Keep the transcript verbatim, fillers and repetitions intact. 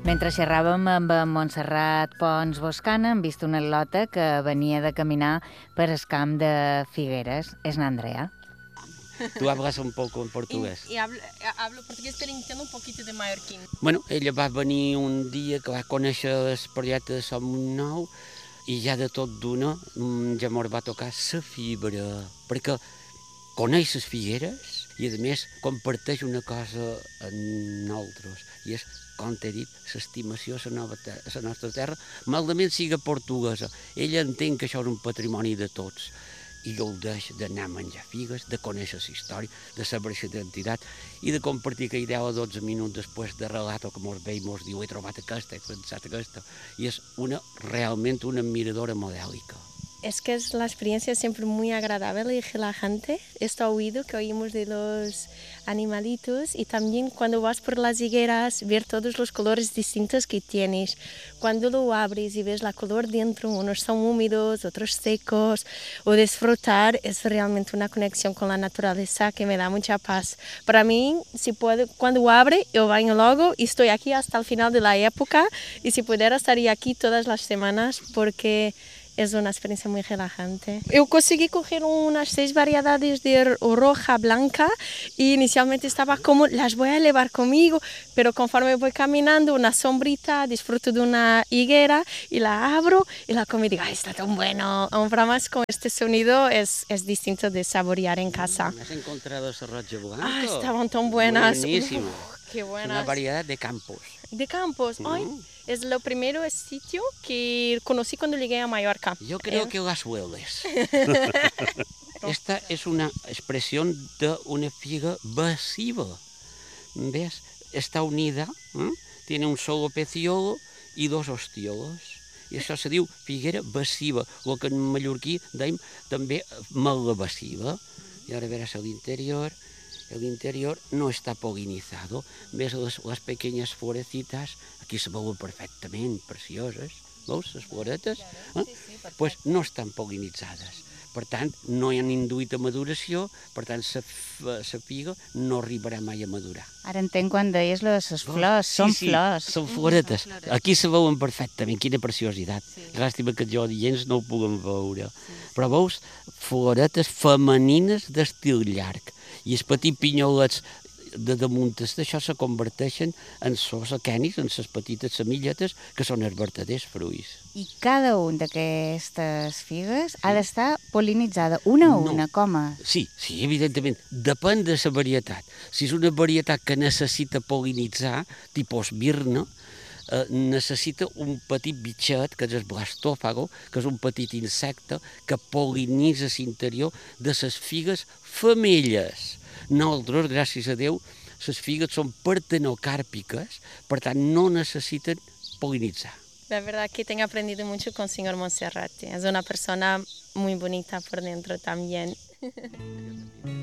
Mentre xerràvem amb en Montserrat Pons Boscana, hem vist una al·lota que venia de caminar per el camp de Figueres. És n'Andrea. Tu hablas un poco en portugués. Y, y hablo, hablo portugués, pero entiendo un poquito de mallorquín. Bueno, ella va venir un dia que va conèixer el projecte de Som Nou i ja de tot d'una ja mos va tocar la fibra, perquè coneix les Figueres i a més comparteix una cosa amb nosaltres, i és, com t'he dit, l'estimació a la, la nostra terra, malament siga portuguesa. Ella entén que això és un patrimoni de tots i gaudeix d'anar a menjar figues, de conèixer la història, de saber la identitat i de compartir aquell deu o dotze minuts després de relato que mos ve i mos diu he trobat aquesta, he pensat aquesta, i és una, realment una admiradora modèlica. Es que es la experiencia siempre muy agradable y relajante, esto oído que oímos de los animalitos, y también cuando vas por las higueras ver todos los colores distintos que tienes. Cuando lo abres y ves la color dentro, unos son húmedos, otros secos, o disfrutar, es realmente una conexión con la naturaleza que me da mucha paz. Para mí, si puedo, cuando abre, yo vengo luego y estoy aquí hasta el final de la época, y si pudiera estaría aquí todas las semanas porque es una experiencia muy relajante. Yo conseguí coger unas seis variedades de roja, blanca, y inicialmente estaba como, las voy a llevar conmigo, pero conforme voy caminando, una sombrita, disfruto de una higuera y la abro y la como y digo, ¡ay, está tan bueno! Ahora más con este sonido es, es distinto de saborear en casa. ¿Has encontrado ese roja blanco? Ah, estaban tan buenas. Buenísimo. Uf, qué buenas. Es una variedad de campos. De campos, mm. Ay, es lo primero sitio que conocí cuando llegué a Mallorca. Yo creo eh. que las hueles. Esta es una expresión de una figa vasiva. ¿Ves? Está unida, ¿eh? Tiene un solo peciolo y dos ostioles. I això se diu figuera vasiva, el que en mallorquí dèiem també malvasiva. I ara veràs l'interior. El interior no está polinizado. Ves les, les pequeñas florecitas, aquí se veuen perfectament, precioses, veus, les floretes? Eh? Pues no estan polinitzades. Per tant, no hi han induït a maduració, per tant, la figa no arribarà mai a madurar. Ara entenc quan deies les flors, són sí, sí, flors. Són floretes. Aquí se veuen perfectament, quina preciositat. Sí. Làstima que jo dients no ho puguem veure. Sí. Però veus, floretes femenines d'estil llarg. I els petits pinyolets de damunt d'això se converteixen en sos aquenis, en les petites semilletes, que són els vertaders fruits. I cada un d'aquestes figues ha d'estar pol·linitzada una a una, no. com a? Sí, sí, evidentment. Depèn de la varietat. Si és una varietat que necessita pol·linitzar, tipus birna, eh, necessita un petit bitxet, que és el blastòfago, que és un petit insecte que pol·linitza l'interior de les figues femelles. Nosaltres, gràcies a Déu, les figues són partenocàrpiques, per tant no necessiten polinitzar. La verdad que tengo aprendido mucho con el señor Monserrat. Es una persona muy bonita por dentro también.